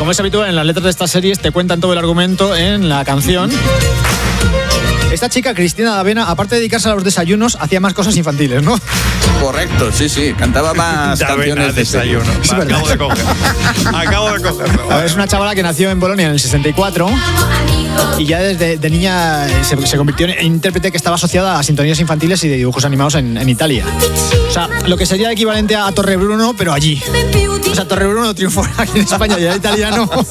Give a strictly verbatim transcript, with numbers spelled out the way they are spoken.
Como es habitual en las letras de estas series, te cuentan todo el argumento en la canción. Esta chica, Cristina D'Avena, aparte de dedicarse a los desayunos, hacía más cosas infantiles, ¿no? Correcto, sí, sí. Cantaba más canciones de desayuno. serie. Es verdad. Acabo de coger. Acabo de cogerlo. A ver, es una chavala que nació en Bolonia en el sesenta y cuatro y ya desde de niña se, se convirtió en intérprete que estaba asociada a sintonías infantiles y de dibujos animados en, en Italia. O sea, lo que sería equivalente a Torre Bruno, pero allí. O sea, Torre Bruno triunfó aquí en España y era italiano.